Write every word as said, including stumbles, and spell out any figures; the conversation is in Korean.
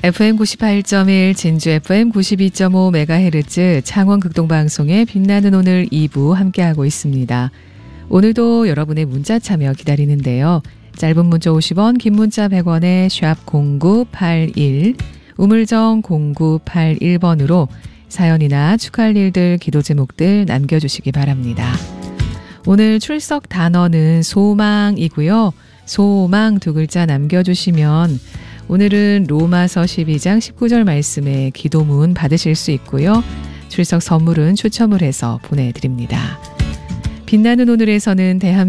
에프엠 구십팔 점 일 진주 에프엠 구십이 점 오 메가헤르츠 창원 극동방송의 빛나는 오늘 이 부 함께하고 있습니다. 오늘도 여러분의 문자 참여 기다리는데요. 짧은 문자 오십 원, 긴 문자 백 원에 샵 공구팔일, 우물정 공구팔일 번으로 사연이나 축하할 일들, 기도 제목들 남겨주시기 바랍니다. 오늘 출석 단어는 소망이고요. 소망 두 글자 남겨주시면 오늘은 로마서 십이 장 십구 절 말씀에 기도문 받으실 수 있고요. 출석 선물은 추첨을 해서 보내드립니다. 빛나는 오늘에서는 대한민국